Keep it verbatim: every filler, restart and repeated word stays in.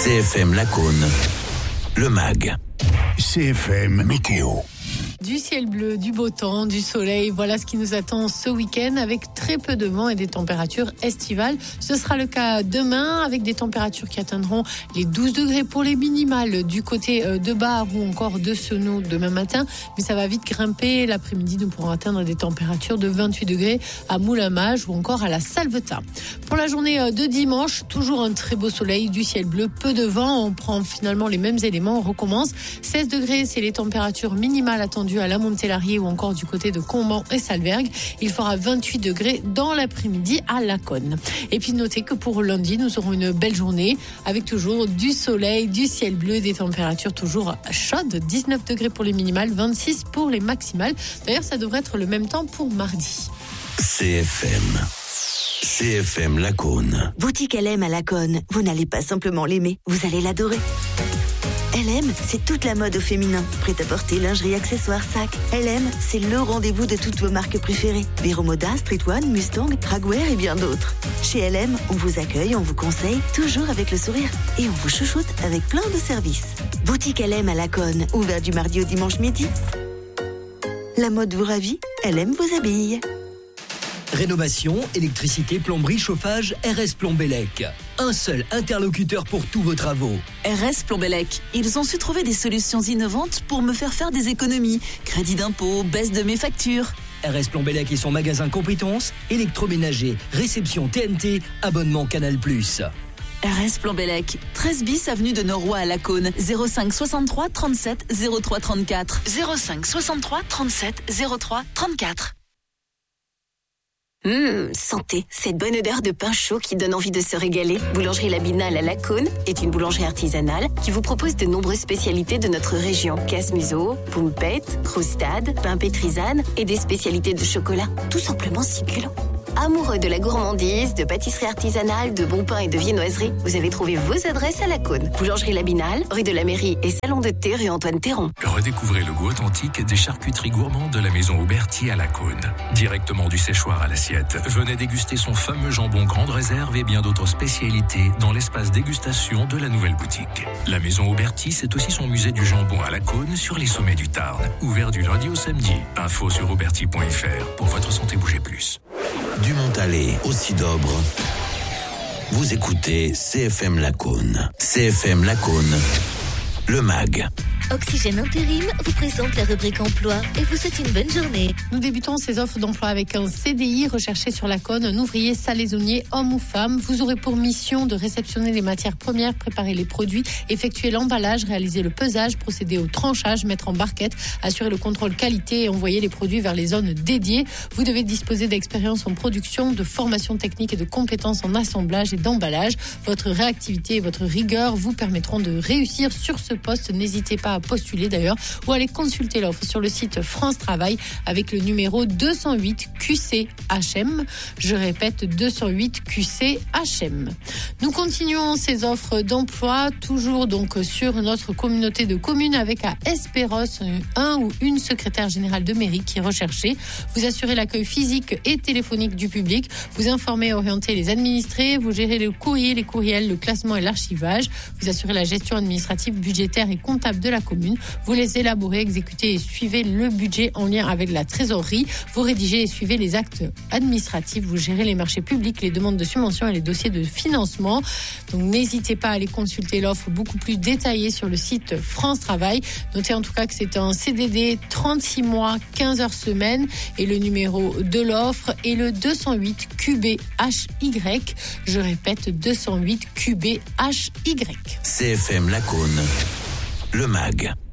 C F M Lacaune, le M A G. C F M Météo. Du ciel bleu, du beau temps, du soleil, voilà ce qui nous attend ce week-end avec très peu de vent et des températures estivales. Ce sera le cas demain avec des températures qui atteindront les douze degrés pour les minimales du côté de Bar ou encore de Senou demain matin. Mais ça va vite grimper. L'après-midi, nous pourrons atteindre des températures de vingt-huit degrés à Moulamage ou encore à la Salvetat. Pour la journée de dimanche, toujours un très beau soleil, du ciel bleu, peu de vent. On prend finalement les mêmes éléments, on recommence. seize degrés, c'est les températures minimales attendues à la Montélarié ou encore du côté de Comban et Salvergue. Il fera vingt-huit degrés dans l'après-midi à Lacaune. Et puis notez que pour lundi, nous aurons une belle journée avec toujours du soleil, du ciel bleu, des températures toujours chaudes. dix-neuf degrés pour les minimales, vingt-six pour les maximales. D'ailleurs, ça devrait être le même temps pour mardi. C F M. C F M Lacaune. Boutique L M à Lacaune. Vous n'allez pas simplement l'aimer, vous allez l'adorer. L M, c'est toute la mode au féminin. Prêt-à-porter, lingerie, accessoires, sacs. L M, c'est le rendez-vous de toutes vos marques préférées. Vero Moda, Street One, Mustang, Pragwear et bien d'autres. Chez L M, on vous accueille, on vous conseille, toujours avec le sourire. Et on vous chouchoute avec plein de services. Boutique L M à Lacaune, ouvert du mardi au dimanche midi. La mode vous ravit, L M vous habille. Rénovation, électricité, plomberie, chauffage, R S Plombellec. Un seul interlocuteur pour tous vos travaux. R S Plombellec. Ils ont su trouver des solutions innovantes pour me faire faire des économies. Crédit d'impôt, baisse de mes factures. R S Plombellec et son magasin compétences, électroménager, réception T N T, abonnement Canal plus. R S Plombellec, treize bis avenue de Noroy à Lacaune, zéro cinq soixante-trois trente-sept zéro trois trente-quatre. zéro cinq soixante-trois trente-sept zéro trois trente-quatre. Hum, santé, cette bonne odeur de pain chaud qui donne envie de se régaler. Boulangerie La Binale à Lacaune est une boulangerie artisanale qui vous propose de nombreuses spécialités de notre région. Casse-museau, poumpette, croustade, pain pétrisane et des spécialités de chocolat. Tout simplement succulent. Amoureux de la gourmandise, de pâtisserie artisanale, de bons pains et de viennoiserie, vous avez trouvé vos adresses à Lacaune. Boulangerie La Binale, rue de la Mairie et salon de thé rue Antoine Théron. Redécouvrez le goût authentique des charcuteries gourmandes de la maison Auberti à Lacaune. Directement du séchoir à l'assiette, venez déguster son fameux jambon grande réserve et bien d'autres spécialités dans l'espace dégustation de la nouvelle boutique. La maison Auberti, c'est aussi son musée du jambon à Lacaune sur les sommets du Tarn. Ouvert du lundi au samedi. Info sur auberti point f r pour votre santé bougez plus. Du Montalet au Sidobre. Vous écoutez C F M Lacaune. C F M Lacaune, le M A G. Oxygène Intérim vous présente la rubrique emploi et vous souhaite une bonne journée. Nous débutons ces offres d'emploi avec un C D I recherché sur Lacaune, un ouvrier salaisonnier, homme ou femme. Vous aurez pour mission de réceptionner les matières premières, préparer les produits, effectuer l'emballage, réaliser le pesage, procéder au tranchage, mettre en barquette, assurer le contrôle qualité et envoyer les produits vers les zones dédiées. Vous devez disposer d'expérience en production, de formation technique et de compétences en assemblage et d'emballage. Votre réactivité et votre rigueur vous permettront de réussir sur ce poste. N'hésitez pas à postuler d'ailleurs ou aller consulter l'offre sur le site France Travail avec le numéro deux cent huit Q C H M. Je répète, deux cent huit Q C H M. Nous continuons ces offres d'emploi toujours donc sur notre communauté de communes avec à Espéros un ou une secrétaire générale de mairie qui est recherchée. Vous assurez l'accueil physique et téléphonique du public, vous informez et orientez les administrés, vous gérez le courrier, les courriels, le classement et l'archivage, vous assurez la gestion administrative, budgétaire et comptable de la commune, vous les élaborez, exécutez et suivez le budget en lien avec la trésorerie, vous rédigez et suivez les actes administratifs, vous gérez les marchés publics, les demandes de subventions et les dossiers de financement. Donc n'hésitez pas à aller consulter l'offre beaucoup plus détaillée sur le site France Travail. Notez en tout cas que c'est un C D D trente-six mois, quinze heures semaine et le numéro de l'offre est le deux cent huit Q B H Y. Je répète, deux cent huit Q B H Y. C F M Lacaune, le M A G.